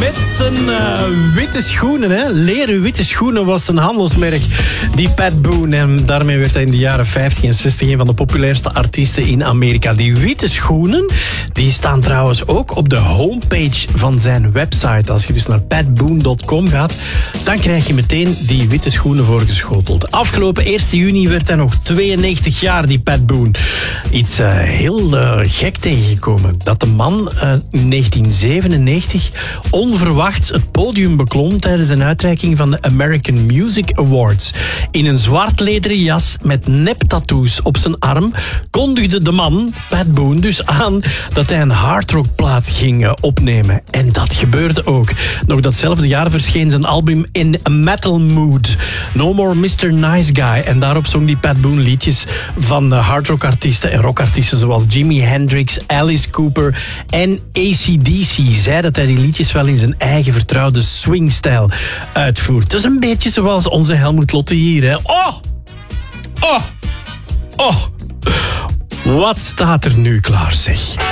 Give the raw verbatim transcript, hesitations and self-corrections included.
met zijn uh, witte schoenen. Hè? Leren witte schoenen was zijn handelsmerk, die Pat Boone. En daarmee werd hij in de jaren vijftig en zestig een van de populairste artiesten in Amerika. Die witte schoenen die staan trouwens ook op de homepage van zijn website. Als je dus naar pat boone dot com gaat, dan krijg je meteen die witte schoenen voorgeschoteld. Afgelopen eerste juni werd hij nog tweeënnegentig jaar, die Pat Boone. Iets uh, heel uh, gek tegengekomen. Dat de man uh, in negentien zevenennegentig onverwachts het podium beklom tijdens een uitreiking van de American Music Awards. In een zwart lederen jas met neptattoos op zijn arm kondigde de man, Pat Boone, dus aan dat hij een hardrockplaat ging uh, opnemen. En dat gebeurde ook. Nog datzelfde jaar verscheen zijn album In a Metal Mood. No More mister Nice Guy. En daarop zong die Pat Boone liedjes van uh, hardrockartiesten en rockartiesten zoals Jimi Hendrix, Alice Cooper en A C D C. Zei dat hij die liedjes wel in zijn eigen vertrouwde swingstijl uitvoert. Dus een beetje zoals onze Helmut Lotte hier. Hè. Oh! Oh! Oh! Wat staat er nu klaar, zeg?